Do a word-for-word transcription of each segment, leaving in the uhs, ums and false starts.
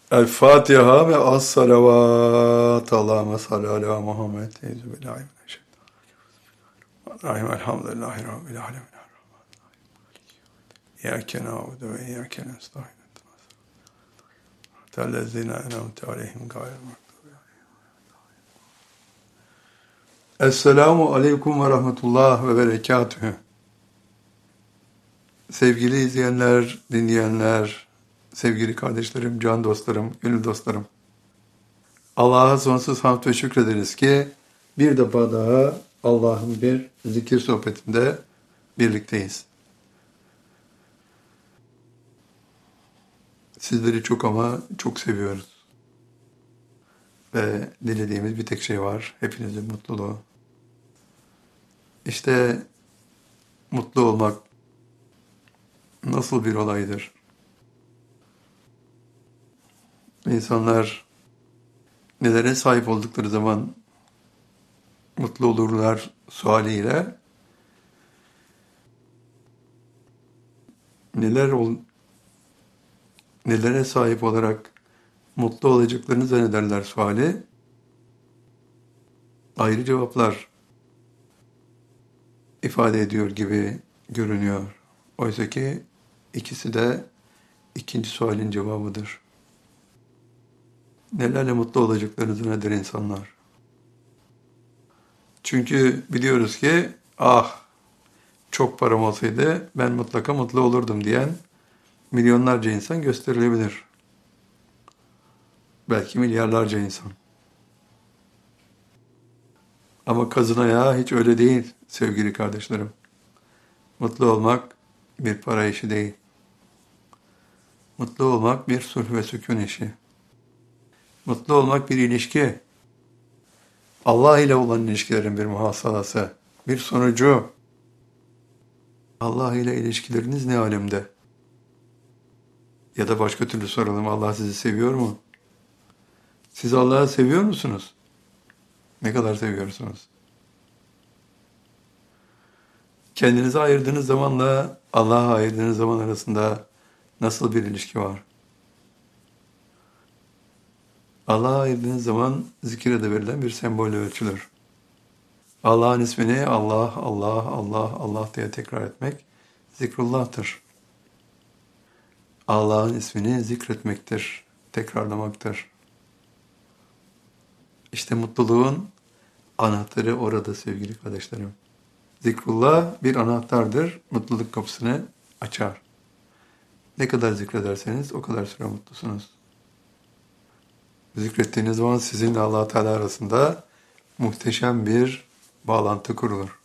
El Fatiha ve as salavat. Allahümme salli ala Muhammed. Euzubillahimineşşeytanirracim. Elhamdülillahi Rabbil alemin. İyyâke na'budu ve iyyâke nestaîn. Tellezîne en'amte aleyhim gayril mağdûbi aleyhim. Esselamu aleyküm ve rahmetullah ve berekatühü. Sevgili izleyenler, dinleyenler, sevgili kardeşlerim, can dostlarım, gönül dostlarım. Allah'a sonsuz hamd ve şükrederiz ki bir defa daha Allah'ın bir zikir sohbetinde birlikteyiz. Sizleri çok ama çok seviyoruz. Ve dilediğimiz bir tek şey var. Hepinizin mutluluğu. İşte mutlu olmak nasıl bir olaydır? İnsanlar nelere sahip oldukları zaman mutlu olurlar sualiyle neler ol, nelere sahip olarak mutlu olacaklarını zannederler suali ayrı cevaplar ifade ediyor gibi görünüyor. Oysa ki ikisi de ikinci sualin cevabıdır. Nelerle mutlu olacaklarını zanneder insanlar. Çünkü biliyoruz ki ah çok param olsaydı ben mutlaka mutlu olurdum diyen milyonlarca insan gösterilebilir. Belki milyarlarca insan. Ama kazın ayağı hiç öyle değil sevgili kardeşlerim. Mutlu olmak bir para işi değil. Mutlu olmak bir sulh ve sükun işi. Mutlu olmak bir ilişki. Allah ile olan ilişkilerin bir muhasalası, bir sonucu. Allah ile ilişkileriniz ne alemde? Ya da başka türlü soralım, Allah sizi seviyor mu? Siz Allah'ı seviyor musunuz? Ne kadar seviyorsunuz? Kendinize ayırdığınız zamanla Allah'a ayırdığınız zaman arasında nasıl bir ilişki var? Allah'a ayırdığınız zaman zikire de verilen bir sembolle ölçülür. Allah'ın ismini Allah, Allah, Allah, Allah diye tekrar etmek zikrullah'tır. Allah'ın ismini zikretmektir, tekrarlamaktır. İşte mutluluğun anahtarı orada sevgili kardeşlerim. Zikrullah bir anahtardır, mutluluk kapısını açar. Ne kadar zikrederseniz o kadar süre mutlusunuz. Zikrettiğiniz zaman sizinle Allah Teala arasında muhteşem bir bağlantı kurulur.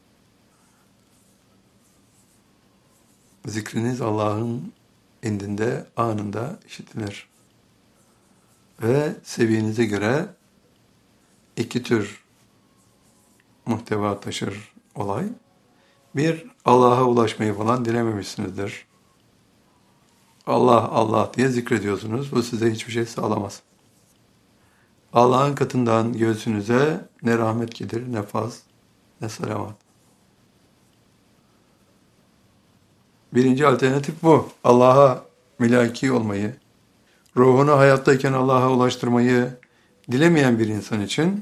Zikriniz Allah'ın indinde, anında işitilir. Ve seviyenize göre iki tür muhteva taşır olay. Bir, Allah'a ulaşmayı falan dilememişsinizdir. Allah Allah diye zikrediyorsunuz. Bu size hiçbir şey sağlamaz. Allah'ın katından göğsünüze ne rahmet gelir, ne faz, ne selamat. Birinci alternatif bu. Allah'a mülaki olmayı, ruhunu hayattayken Allah'a ulaştırmayı dilemeyen bir insan için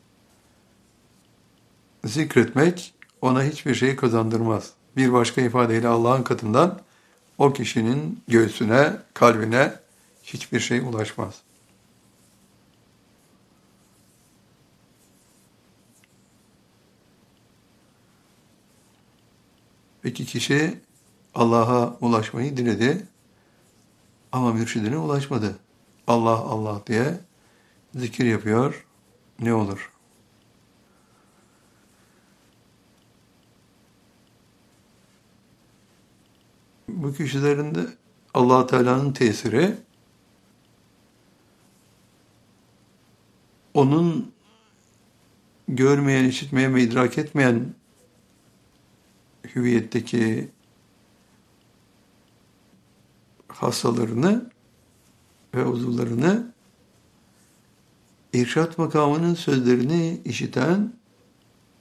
zikretmek ona hiçbir şey kazandırmaz. Bir başka ifadeyle Allah'ın katından o kişinin göğsüne, kalbine hiçbir şey ulaşmaz. Peki kişi Allah'a ulaşmayı diledi ama mürşidine ulaşmadı. Allah Allah diye zikir yapıyor. Ne olur? Bu kişilerin de Allah Teala'nın tesiri onun görmeyen, işitmeyen ve idrak etmeyen hüviyetteki hastalarını ve uzuvlarını irşat makamının sözlerini işiten